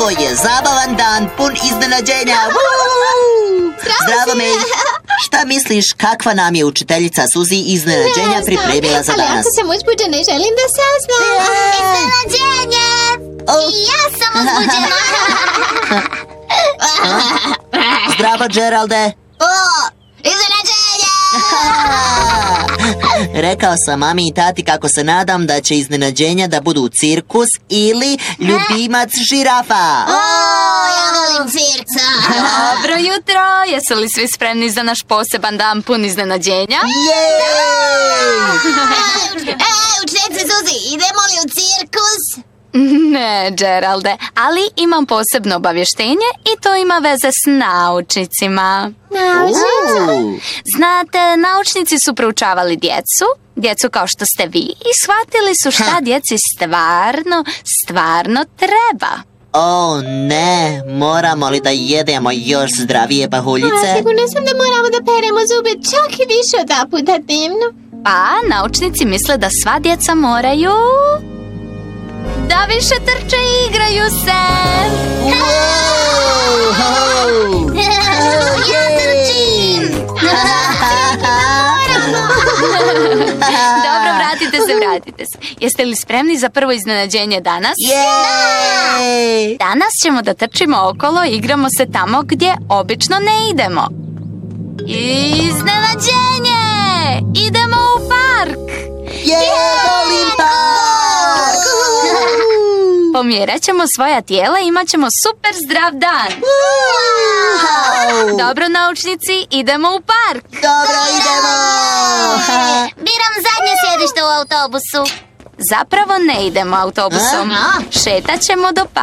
Ovo je zabavan dan pun iznenađenja. Zdravo, May. Šta misliš, kakva nam je učiteljica Suzi iznenađenja pripremila za danas? Ako sam uzbuđena i želim da saznam. Iznenađenje! I ja sam uzbuđena. Zdravo, Geralde. Iznenađenje! Rekao sam mami i tati kako se nadam da će iznenađenja da budu cirkus ili ljubimac žirafa. Ja volim cirksa. Dobro jutro, jesu li svi spremni za naš poseban dan pun iznenađenja? Učiteljice Suzi, idemo li u cirkus? Ne, Geralde, ali imam posebno obavještenje i to ima veze s naučnicima. Znate, naučnici su proučavali djecu kao što ste vi i shvatili su šta djeci stvarno treba. O ne, moramo li da jedemo još zdravije pahuljice? Sigurno sam da moramo da peremo zube čak i više od 2 puta dnevno. Pa, naučnici misle da sva djeca moraju da više trče i igraju se. Ja trčim! Dobro, vratite se. Jeste li spremni za prvo iznenađenje danas? Danas ćemo da trčimo okolo i igramo se tamo gdje obično ne idemo. Iznenađenje! Idemo u park! Volim park! Pomjerat ćemo svoja tijela i imat ćemo super zdrav dan. Dobro, naučnici, idemo u park. Dobro, idemo! Biram zadnje sjedište u autobusu. Zapravo ne idemo autobusom. Šetat ćemo do parka.